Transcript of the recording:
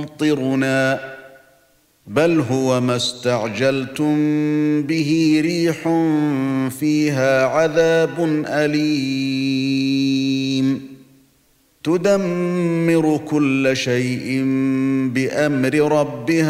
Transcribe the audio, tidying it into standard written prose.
يمطرنا بل هو ما استعجلتم به ريح فيها عذاب أليم تدمر كل شيء بأمر ربها